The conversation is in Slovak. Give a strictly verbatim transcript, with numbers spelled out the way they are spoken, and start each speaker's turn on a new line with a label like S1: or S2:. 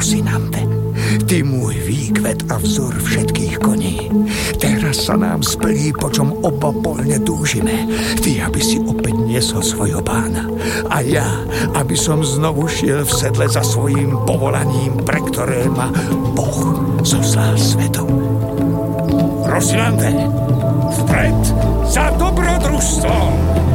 S1: Rosinante, ty môj výkvet a vzor všetkých koní. Teraz sa nám splní, po čom oba polne túžime. Ty, aby si opäť niesol svojho pána. A ja, aby som znovu šiel v sedle za svojím povolaním, pre ktoré ma Boh zoslal svetu. Rosinante, vpred za dobrodružstvo!